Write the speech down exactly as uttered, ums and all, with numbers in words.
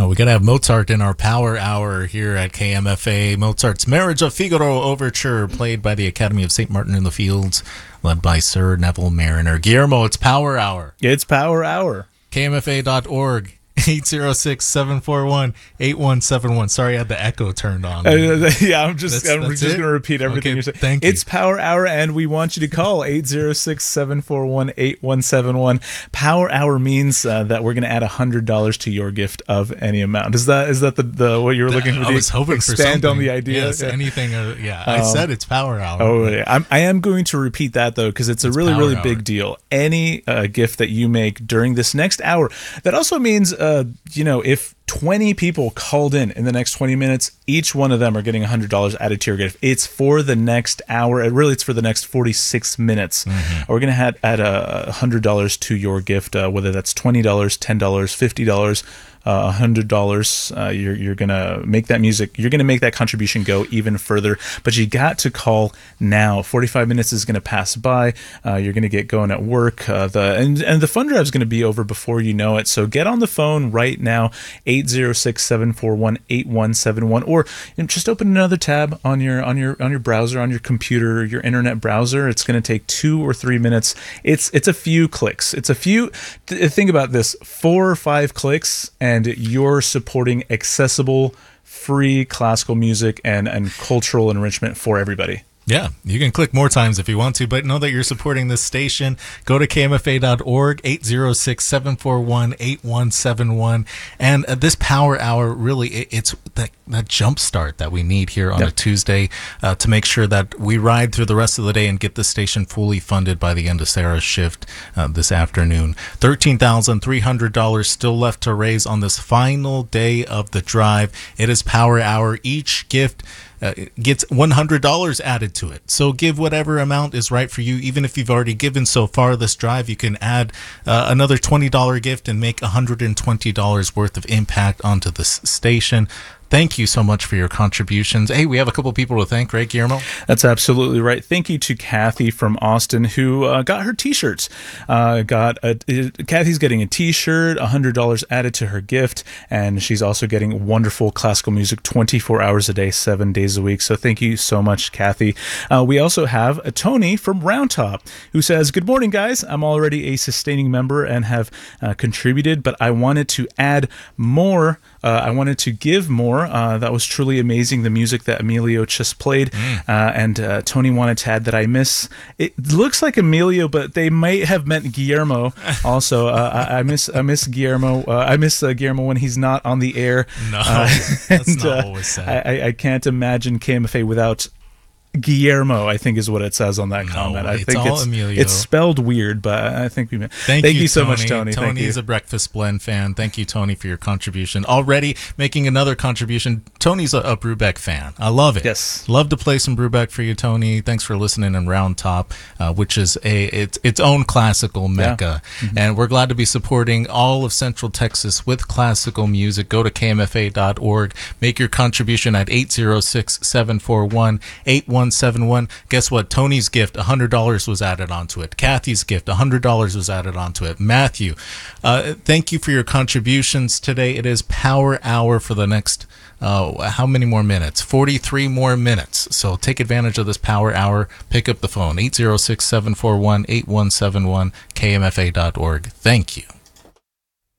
Oh, we got to have Mozart in our power hour here at K M F A. Mozart's Marriage of Figaro Overture, played by the Academy of Saint Martin in the Fields, led by Sir Neville Mariner. Guillermo, it's power hour. It's power hour. K M F A dot org. eight zero six, seven four one, eight one seven one. Sorry, I had the echo turned on. Uh, yeah, I'm just That's- I'm that's just it? going to repeat everything Okay, you're saying. thank you. It's Power Hour, and we want you to call eight zero six, seven four one, eight one seven one. Power Hour means uh, that we're going to add one hundred dollars to your gift of any amount. Is that is that the, the what you were looking for? I was hoping for expand something. on the idea. Yes, Yeah. anything. Uh, yeah, I Um, said it's power hour. Oh, yeah. I'm, I am going to repeat that, though, because it's a It's really, power really hour. big deal. Any uh, gift that you make during this next hour, that also means, uh, you know, if twenty people called in in the next twenty minutes, each one of them are getting one hundred dollars added to your gift. It's for the next hour. It really, it's for the next forty-six minutes. Mm-hmm. We're going to add, add a one hundred dollars to your gift, uh, whether that's twenty dollars, ten dollars, fifty dollars, uh, one hundred dollars. Uh, you're you're going to make that music. You're going to make that contribution go even further. But you got to call now. forty-five minutes is going to pass by. Uh, you're going to get going at work. Uh, the and, and the fund drive is going to be over before you know it. So get on the phone right now, eight zero six, seven four one, eight one seven one, or you know, just open another tab on your on your on your browser, on your computer, your internet browser. It's going to take two or three minutes. It's it's a few clicks. It's a few. Th- think about this: four or five clicks, and you're supporting accessible, free classical music and and cultural enrichment for everybody. Yeah, you can click more times if you want to, but know that you're supporting this station. Go to K M F A dot org, eight zero six, seven four one, eight one seven one. And uh, this power hour, really, it, it's that, that jump start that we need here on Yep. a Tuesday uh, to make sure that we ride through the rest of the day and get the station fully funded by the end of Sarah's shift uh, this afternoon. thirteen thousand three hundred dollars still left to raise on this final day of the drive. It is power hour. Each gift Uh, gets one hundred dollars added to it. So give whatever amount is right for you. Even if you've already given so far this drive, you can add uh, another twenty dollars gift and make one hundred twenty dollars worth of impact onto this station. Thank you so much for your contributions. Hey, we have a couple people to thank, right, Guillermo? That's absolutely right. Thank you to Kathy from Austin, who uh, got her T-shirts. Uh, got a, it, Kathy's getting a T-shirt, one hundred dollars added to her gift, and she's also getting wonderful classical music twenty-four hours a day, seven days a week. So thank you so much, Kathy. Uh, we also have a Tony from Round Top, who says, "Good morning, guys. I'm already a sustaining member and have uh, contributed, but I wanted to add more. Uh, I wanted to give more. Uh, that was truly amazing, the music that Emilio just played." Mm. Uh, and uh, Tony wanted to add that I miss, it looks like Emilio, but they might have meant Guillermo also. Uh, I, I miss I miss Guillermo. Uh, I miss uh, Guillermo when he's not on the air. No, uh, that's and, not uh, what was said. I, I, I can't imagine K M F A without Guillermo, I think is what it says on that No, comment. I it's think all it's, Emilio. it's spelled weird, but I think we meant. Thank, Thank you, you so Tony. much, Tony. Thank Tony's you. a Breakfast Blend fan. Thank you, Tony, for your contribution. Already making another contribution. Tony's a, a Brubeck fan. I love it. Yes. Love to play some Brubeck for you, Tony. Thanks for listening in Round Top, uh, which is a its its own classical mecca. Yeah. Mm-hmm. And we're glad to be supporting all of Central Texas with classical music. Go to K M F A dot org. Make your contribution at eight zero six, seven four one, eight one seven one. Guess what? Tony's gift, one hundred dollars was added onto it. Kathy's gift, one hundred dollars was added onto it. Matthew, uh, thank you for your contributions today. It is Power Hour for the next, uh, how many more minutes? forty-three more minutes. So take advantage of this Power Hour. Pick up the phone, eight zero six, seven four one, eight one seven one, K M F A dot org. Thank you.